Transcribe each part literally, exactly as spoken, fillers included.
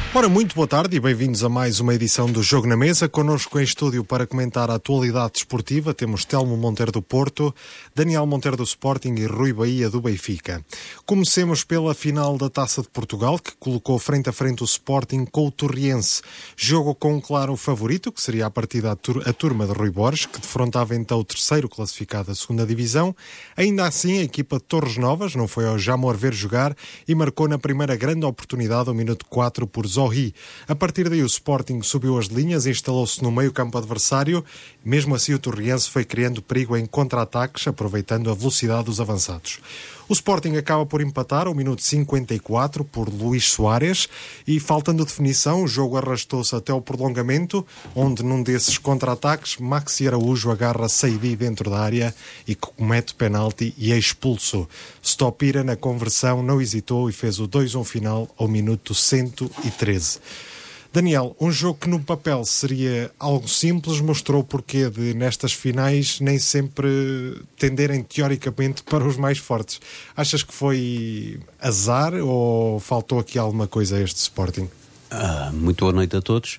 Ora, muito boa tarde e bem-vindos a mais uma edição do Jogo na Mesa. Connosco em estúdio para comentar a atualidade desportiva temos Telmo Monteiro do Porto, Daniel Monteiro do Sporting e Rui Bahia do Benfica. Comecemos pela final da Taça de Portugal, que colocou frente a frente o Sporting com o Torriense. Jogo com um claro favorito, que seria a partida a, tur- a turma de Rui Borges, que defrontava então o terceiro classificado da segunda divisão. Ainda assim, a equipa de Torres Novas não foi ao Jamor ver jogar e marcou na primeira grande oportunidade ao minuto quatro por Zorri. A partir daí o Sporting subiu as linhas e instalou-se no meio campo adversário. Mesmo assim o Torriense foi criando perigo em contra-ataques, aproveitando a velocidade dos avançados. O Sporting acaba por empatar ao minuto cinquenta e quatro por Luís Soares e, faltando definição, o jogo arrastou-se até o prolongamento, onde num desses contra-ataques Maxi Araújo agarra Saidi dentro da área e comete penalti e é expulso. Stopira na conversão não hesitou e fez o dois a um final ao minuto cento e treze. Daniel, um jogo que no papel seria algo simples mostrou o porquê de, nestas finais, nem sempre tenderem teoricamente para os mais fortes. Achas que foi azar ou faltou aqui alguma coisa a este Sporting? Ah, muito boa noite a todos.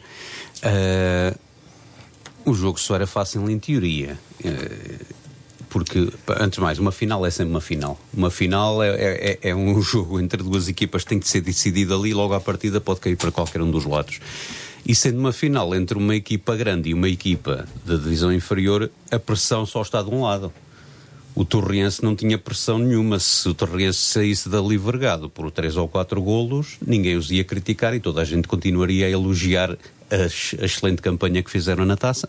Uh, o jogo só era fácil em teoria. Uh, Porque, antes de mais, uma final é sempre uma final. Uma final é, é, é um jogo entre duas equipas que tem que ser decidido ali, logo à partida pode cair para qualquer um dos lados. E sendo uma final entre uma equipa grande e uma equipa da divisão inferior, a pressão só está de um lado. O Torriense não tinha pressão nenhuma. Se o Torriense saísse dali vergado por três ou quatro golos, ninguém os ia criticar e toda a gente continuaria a elogiar a, a excelente campanha que fizeram na taça.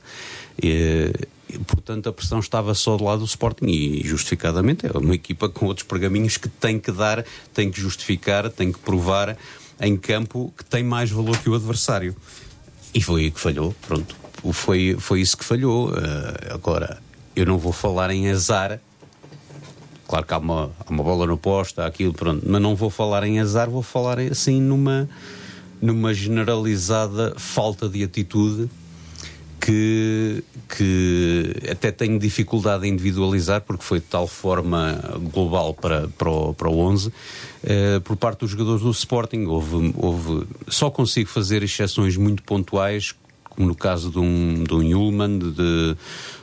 E, portanto, a pressão estava só do lado do Sporting e, justificadamente, é uma equipa com outros pergaminhos que tem que dar, tem que justificar, tem que provar em campo que tem mais valor que o adversário. E foi aí que falhou, pronto. Foi, foi isso que falhou. Uh, agora, eu não vou falar em azar. Claro que há uma, há uma bola no poste, há aquilo, pronto. Mas não vou falar em azar, vou falar assim numa, numa generalizada falta de atitude que, que até tenho dificuldade em individualizar, porque foi de tal forma global para, para, o, para o onze, uh, por parte dos jogadores do Sporting. Houve, houve, só consigo fazer exceções muito pontuais, como no caso de um, de um Ullmann, de, de,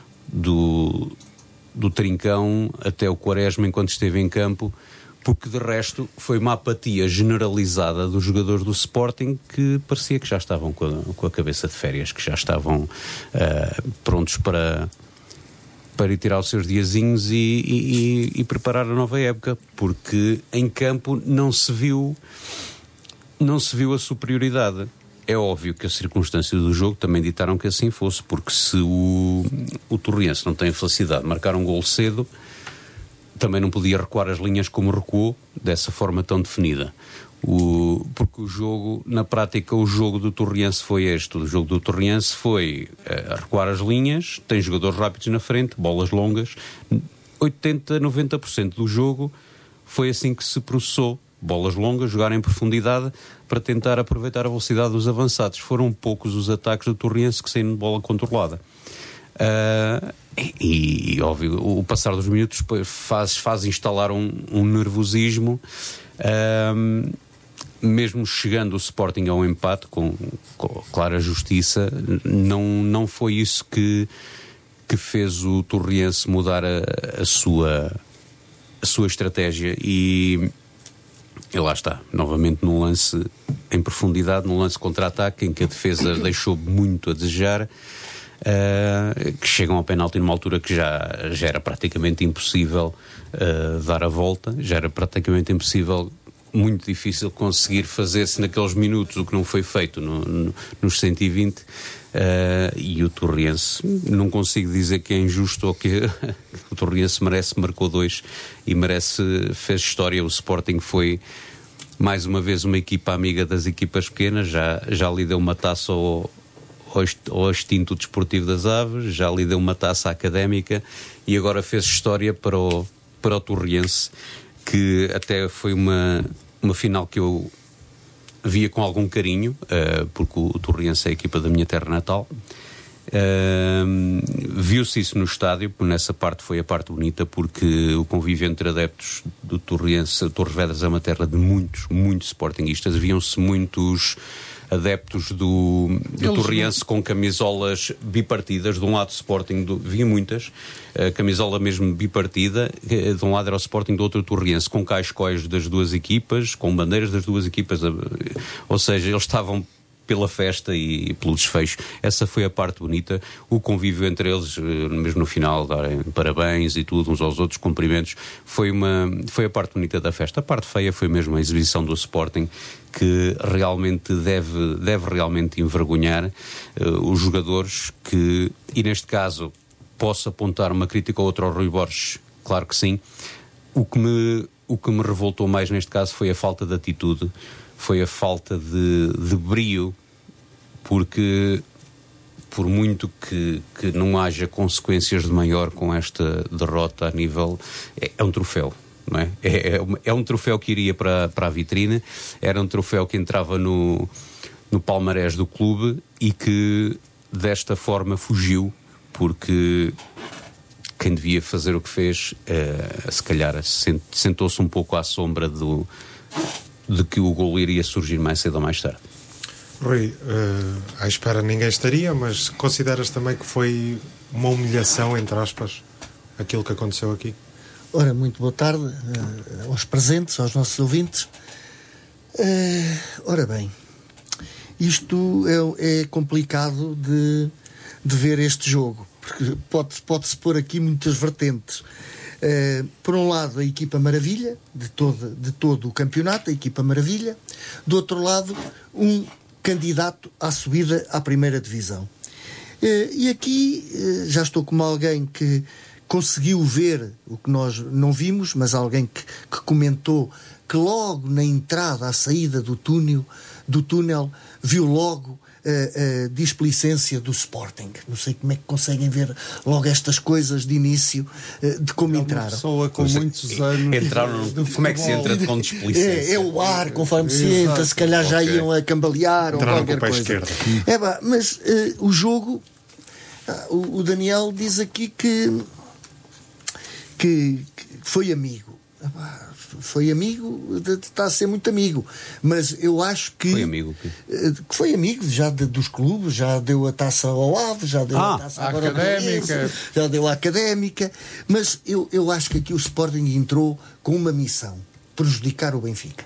do, do Trincão até o Quaresma enquanto esteve em campo, porque de resto foi uma apatia generalizada dos jogadores do Sporting que parecia que já estavam com a, com a cabeça de férias, que já estavam uh, prontos para, para ir tirar os seus diazinhos e, e, e preparar a nova época, porque em campo não se viu, não se viu a superioridade. É óbvio que as circunstâncias do jogo também ditaram que assim fosse, porque se o, o Torriense não tem felicidade de marcar um golo cedo, também não podia recuar as linhas como recuou, dessa forma tão definida. O, porque o jogo, na prática, o jogo do Torriense foi este. O jogo do Torriense foi uh, recuar as linhas, tem jogadores rápidos na frente, bolas longas. oitenta, noventa por cento do jogo foi assim que se processou. Bolas longas, jogar em profundidade para tentar aproveitar a velocidade dos avançados. Foram poucos os ataques do Torriense que saíram de bola controlada. Uh, e, e, óbvio, o passar dos minutos faz, faz instalar um, um nervosismo. Uh, mesmo chegando o Sporting a um empate com, com clara justiça, não, não foi isso que, que fez o Torriense mudar a, a, sua, a sua estratégia. E E lá está, novamente num lance em profundidade, num lance contra-ataque, em que a defesa deixou muito a desejar, uh, que chegam ao penalti numa altura que já, já era praticamente impossível uh, dar a volta, já era praticamente impossível, muito difícil conseguir fazer-se naqueles minutos o que não foi feito no, no, nos cento e vinte. Uh, e o Torriense, não consigo dizer que é injusto ou que o Torriense merece, marcou dois e merece, fez história. O Sporting foi mais uma vez uma equipa amiga das equipas pequenas, já, já lhe deu uma taça ao, ao extinto Desportivo das Aves, já lhe deu uma taça académica e agora fez história para o, para o Torriense, que até foi uma, uma final que eu via com algum carinho, uh, porque o Torriense é a equipa da minha terra natal, Uh, viu-se isso no estádio, nessa parte foi a parte bonita, porque o convívio entre adeptos do Torrense, Torres Vedras é uma terra de muitos, muitos sportinguistas. Viam-se muitos adeptos do, do Torrense com camisolas bipartidas, de um lado Sporting, do, havia muitas, a camisola mesmo bipartida, de um lado era o Sporting, do outro o Torrense, com cascóis das duas equipas, com bandeiras das duas equipas, ou seja, eles estavam pela festa e pelo desfecho. Essa foi a parte bonita, o convívio entre eles, mesmo no final, darem parabéns e tudo, uns aos outros, cumprimentos, foi, uma, foi a parte bonita da festa. A parte feia foi mesmo a exibição do Sporting, que realmente deve, deve realmente envergonhar uh, os jogadores, que, e neste caso, posso apontar uma crítica ou outra ao Rui Borges, claro que sim. O que me, o que me revoltou mais neste caso foi a falta de atitude, foi a falta de, de brio, porque por muito que, que não haja consequências de maior com esta derrota a nível... É, é um troféu, não é? É, é, é um troféu que iria para, para a vitrine, era um troféu que entrava no, no palmarés do clube e que desta forma fugiu, porque quem devia fazer o que fez, é, se calhar sentou-se um pouco à sombra do... de que o golo iria surgir mais cedo ou mais tarde. Rui, uh, à espera ninguém estaria, mas consideras também que foi uma humilhação, entre aspas, aquilo que aconteceu aqui? Ora, muito boa tarde uh, aos presentes, aos nossos ouvintes. Uh, ora bem, isto é, é complicado de, de ver este jogo, porque pode, pode-se pôr aqui muitas vertentes. Uh, por um lado, a equipa maravilha de todo, de todo o campeonato, a equipa maravilha. Do outro lado, um candidato à subida à primeira divisão. Uh, e aqui uh, já estou como alguém que conseguiu ver o que nós não vimos, mas alguém que, que comentou que logo na entrada, à saída do túnel, do túnel viu logo a, a displicência do Sporting. Não sei como é que conseguem ver logo estas coisas de início, de como é entraram. Uma pessoa com muitos anos. Entraram, como é que se entra com displicência? É, é o ar, conforme se entra, se calhar já okay. iam a cambalear ou qualquer coisa. É, bah, mas uh, o jogo, uh, o, o Daniel diz aqui que, que, que foi amigo. Uh, bah, foi amigo, está a ser muito amigo, mas eu acho que foi amigo que, que foi amigo já de, dos clubes, já deu a taça ao Ave, já deu ah, a taça à Académica, já deu à Académica, mas eu, eu acho que aqui o Sporting entrou com uma missão: prejudicar o Benfica.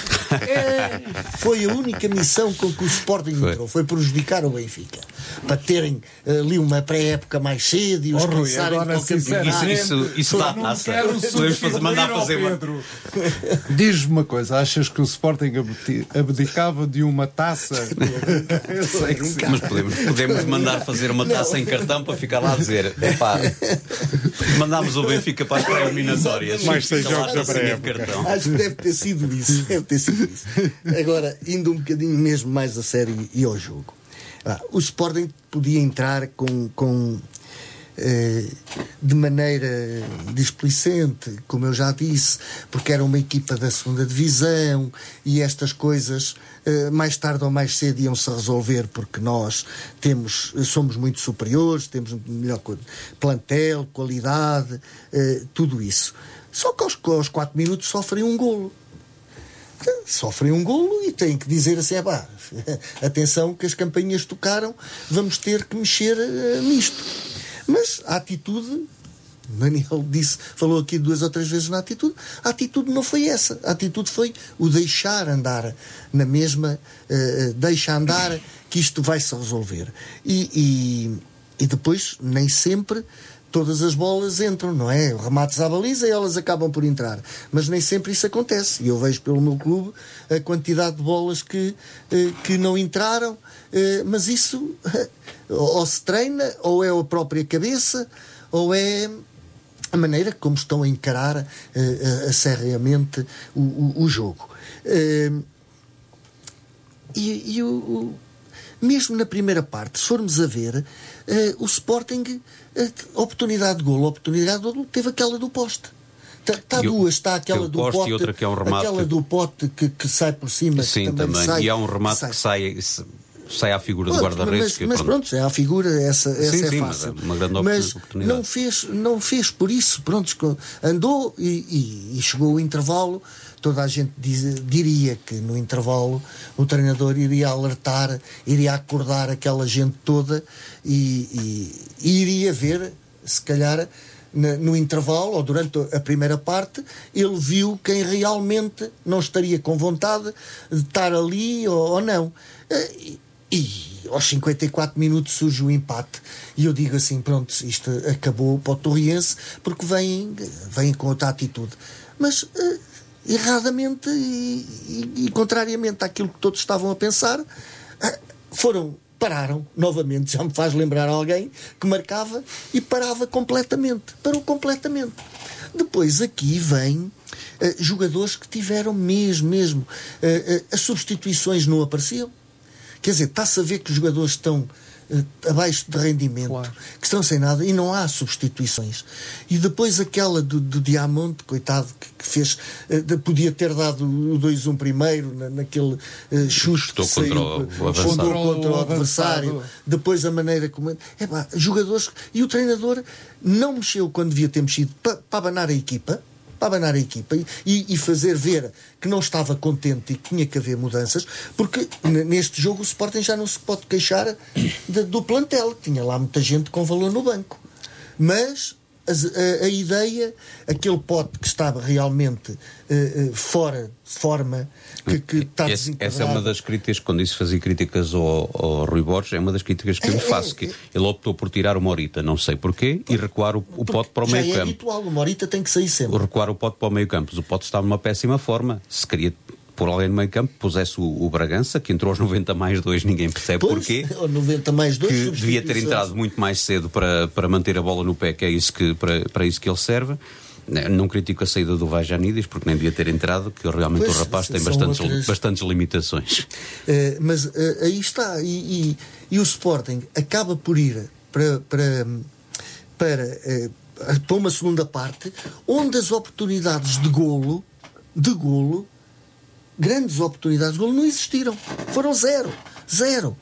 É, foi a única missão com que o Sporting foi. entrou, foi prejudicar o Benfica, para terem ali uma pré-época mais cedo e os oh, cansarem para o campeonato. Isso, isso, isso dá taça. Podemos fazer, mandar fazer uma... Diz-me uma coisa, achas que o Sporting abdicava de uma taça? Eu sei que sim. Mas podemos, podemos mandar fazer uma taça em cartão para ficar lá a dizer, epá, mandámos o Benfica para as pré-eliminatórias. Mais seis jogos da pré-época. Acho que deve ter sido isso. Deve ter sido isso. Agora, indo um bocadinho mesmo mais a sério e ao jogo. Ah, o Sporting podia entrar com, com eh, de maneira displicente, como eu já disse, porque era uma equipa da segunda divisão e estas coisas eh, mais tarde ou mais cedo iam-se resolver, porque nós temos, somos muito superiores, temos melhor plantel, qualidade, eh, tudo isso. Só que aos, aos quatro minutos sofrem um golo. Sofrem um golo e têm que dizer assim, ah, pá, atenção que as campainhas tocaram, vamos ter que mexer uh, nisto. Mas a atitude, Daniel disse, falou aqui duas ou três vezes na atitude, a atitude não foi essa, a atitude foi o deixar andar na mesma, uh, deixa andar que isto vai se resolver. E, e, e depois nem sempre todas as bolas entram, não é? Remates à baliza e elas acabam por entrar. Mas nem sempre isso acontece. E eu vejo pelo meu clube a quantidade de bolas que, que não entraram. Mas isso ou se treina, ou é a própria cabeça, ou é a maneira como estão a encarar acerreamente o, o, o jogo. E, e o... o mesmo na primeira parte, se formos a ver, uh, o Sporting, a oportunidade de golo, a oportunidade de golo, teve aquela do poste. Está duas, está aquela do poste, e outra que é um remate. Aquela do pote que, que sai por cima. Sim, que também, também. Sai, e há um remate sai. que sai, sai à figura Pronto, do guarda-redes. Mas, que, mas pronto. pronto, é a figura, essa, essa sim, é sim, fácil. mas é uma grande mas oportunidade. não fez, não fez por isso, pronto, andou e, e, e chegou o intervalo. Toda a gente diz, diria que no intervalo o treinador iria alertar, iria acordar aquela gente toda e, e, e iria ver, se calhar, na, no intervalo ou durante a primeira parte, ele viu quem realmente não estaria com vontade de estar ali ou, ou não. E, e aos cinquenta e quatro minutos surge o empate e eu digo assim, pronto, isto acabou para o Torriense porque vem, vem com outra atitude. Mas... erradamente e, e, e contrariamente àquilo que todos estavam a pensar, foram, pararam novamente, já me faz lembrar alguém que marcava e parava completamente, parou completamente. Depois aqui vem uh, jogadores que tiveram mesmo, mesmo uh, uh, as substituições não apareciam, quer dizer, está-se a ver que os jogadores estão abaixo de rendimento, claro, que estão sem nada e não há substituições. E depois aquela do, do Diamante, coitado, que, que fez, uh, podia ter dado o dois um primeiro na, naquele uh, chute que saiu contra o, contra, contra o adversário, depois a maneira como é, pá, jogadores, e o treinador não mexeu quando devia ter mexido para pa abanar a equipa, para abanar a equipa e, e fazer ver que não estava contente e que tinha que haver mudanças, porque neste jogo o Sporting já não se pode queixar de, do plantel, tinha lá muita gente com valor no banco, mas a, a, a ideia, aquele pote que estava realmente uh, uh, fora de forma, que, que está Esse, essa é uma das críticas, quando isso fazia críticas ao, ao Rui Borges, é uma das críticas que eu lhe faço, que ele optou por tirar o Morita, não sei porquê, e recuar o, o pote para o meio campo. Já é habitual, o Morita tem que sair sempre. O recuar o pote para o meio campo, o pote estava numa péssima forma, se queria por alguém no meio campo, pusesse o, o Bragança, que entrou aos noventa mais dois, ninguém percebe pois, porquê, noventa mais dois, que devia ter entrado muito mais cedo para, para manter a bola no pé, que é isso que, para, para isso que ele serve. Não critico a saída do Vajanides, porque nem devia ter entrado, que realmente pois, o rapaz tem bastantes, outras... bastantes limitações. Uh, mas uh, aí está, e, e, e o Sporting acaba por ir para, para, para, uh, para uma segunda parte, onde as oportunidades de golo, de golo, grandes oportunidades de golo não existiram, foram zero, zero.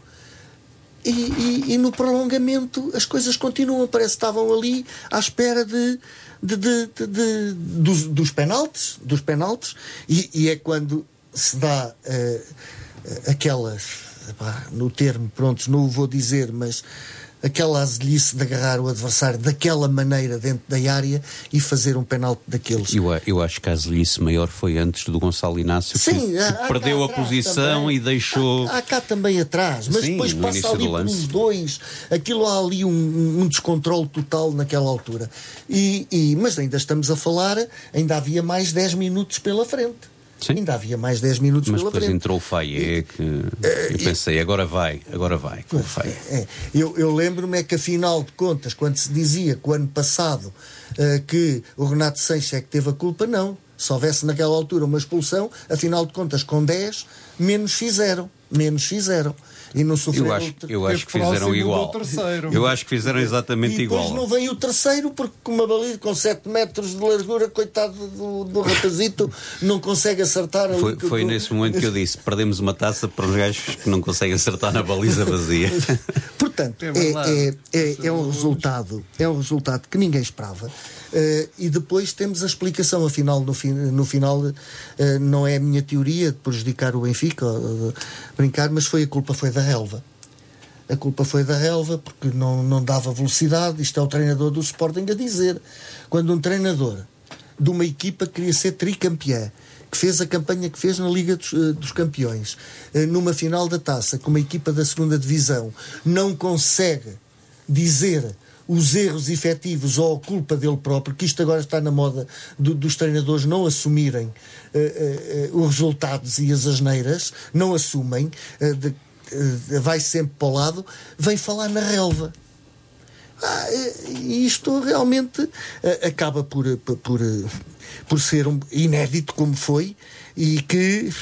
E, e, e no prolongamento as coisas continuam, parece que estavam ali à espera de, de, de, de, de dos, dos penaltis, dos penaltis e, e é quando se dá uh, aquela, pá, no termo, prontos, não o vou dizer, mas aquela azelhice de agarrar o adversário daquela maneira dentro da área e fazer um penalti daqueles. Eu, eu acho que a azelhice maior foi antes do Gonçalo Inácio, Sim, que, há, que há perdeu a posição também, e deixou... Há, há cá também atrás, mas Sim, depois passa ali por uns dois, aquilo há ali um, um descontrole total naquela altura. E, e, mas ainda estamos a falar, ainda havia mais dez minutos pela frente. Sim. Ainda havia mais dez minutos mas pela frente. Mas depois entrou o Faye, que eu pensei, agora vai, agora vai. Com o Faye. É, eu eu lembro-me é que, afinal de contas, quando se dizia que o ano passado uh, que o Renato Seixas é que teve a culpa, não. Se houvesse naquela altura uma expulsão, afinal de contas, com dez, menos fizeram. Menos fizeram. E não sofreram. Eu acho, eu acho que fizeram igual. Eu acho que fizeram exatamente e depois igual. Não vem o terceiro, porque com uma baliza com sete metros de largura, coitado do, do rapazito, não consegue acertar. Foi, foi nesse momento que eu disse: perdemos uma taça para os gajos que não conseguem acertar na baliza vazia. Portanto, é, é, é, é um resultado, é um resultado que ninguém esperava. Uh, e depois temos a explicação, afinal, no, fi, no final, uh, não é a minha teoria de prejudicar o Benfica, uh, brincar, mas foi a culpa foi da relva. A culpa foi da relva porque não, não dava velocidade. Isto é o treinador do Sporting a dizer. Quando um treinador de uma equipa que queria ser tricampeã, que fez a campanha que fez na Liga dos, uh, dos Campeões, uh, numa final da taça, com uma equipa da segunda divisão, não consegue dizer os erros efetivos ou a culpa dele próprio, que isto agora está na moda do, dos treinadores não assumirem uh, uh, uh, os resultados e as asneiras, não assumem, uh, de, uh, vai sempre para o lado, vem falar na relva. Ah, e isto realmente uh, acaba por, por, por, uh, por ser um inédito como foi, e que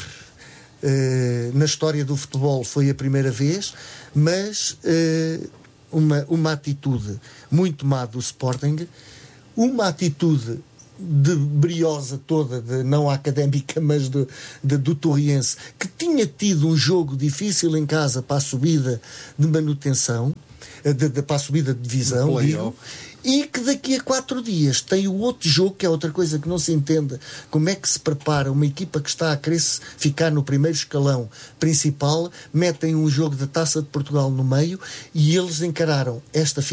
uh, na história do futebol foi a primeira vez, mas uh, Uma, uma atitude muito má do Sporting, uma atitude de Briosa toda, de, não a académica, mas de, de, do Torriense, que tinha tido um jogo difícil em casa para a subida de manutenção, de, de, para a subida de divisão, digo, e que daqui a quatro dias tem o outro jogo, que é outra coisa que não se entende, como é que se prepara uma equipa que está a querer ficar no primeiro escalão principal, metem um jogo da Taça de Portugal no meio, e eles encararam esta